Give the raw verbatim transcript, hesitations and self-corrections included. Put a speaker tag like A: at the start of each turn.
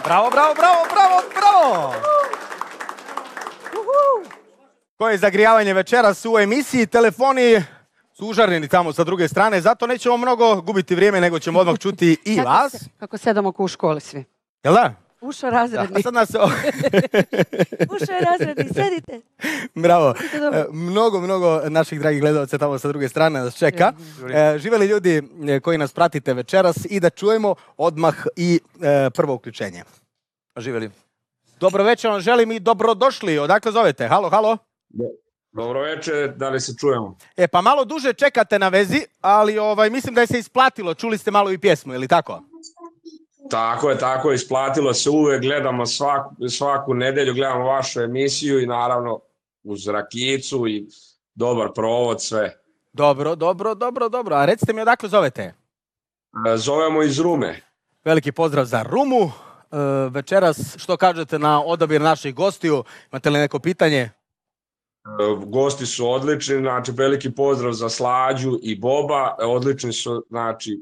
A: Bravo, bravo, bravo, bravo, bravo! Koje je zagrijavanje večeras u emisiji, telefoni su užareni tamo sa druge strane, zato nećemo mnogo gubiti vrijeme, nego ćemo odmah čuti i
B: kako
A: vas.
B: Se, kako sedamo ko u školi svi.
A: Jel da?
B: Ušo razredni.
A: Da, sad nas...
B: Ušo je razredni, sedite.
A: Bravo. E, mnogo, mnogo naših dragih gledalaca tamo sa druge strane nas čeka. E, živeli ljudi koji nas pratite večeras i da čujemo odmah i e, prvo uključenje.
C: Živeli.
A: Dobro večer vam želim i dobrodošli. Odakle zovete? Halo, halo.
D: Dobro večer, da li se čujemo?
A: E, pa malo duže čekate na vezi, ali ovaj mislim da je se isplatilo. Čuli ste malo i pjesmu, je li tako?
D: Tako je, tako je, isplatilo se uvek, gledamo svaku, svaku nedelju, gledamo vašu emisiju i naravno uz rakicu i dobar provod, sve.
A: Dobro, dobro, dobro, dobro. A recite mi odakle zovete?
D: Zovemo iz Rume.
A: Veliki pozdrav za Rumu. E, večeras što kažete na odabir naših gostiju? Imate li neko pitanje?
D: Gosti su odlični, znači veliki pozdrav za Slađu i Boba, odlični su, znači